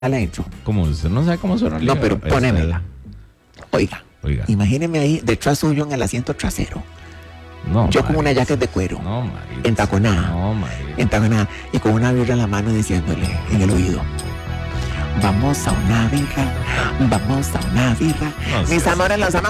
la intro. Como usted no sabe cómo suena. No, pero ponémela. Oiga, Oiga. imagíneme ahí detrás suyo en el asiento trasero. No, Yo con una María. jacket de cuero, No, María. entaconada, No, María. entaconada, y con una birra en la mano diciéndole en el oído: vamos a una birra, vamos a una birra. No Mis sé. amores, los amo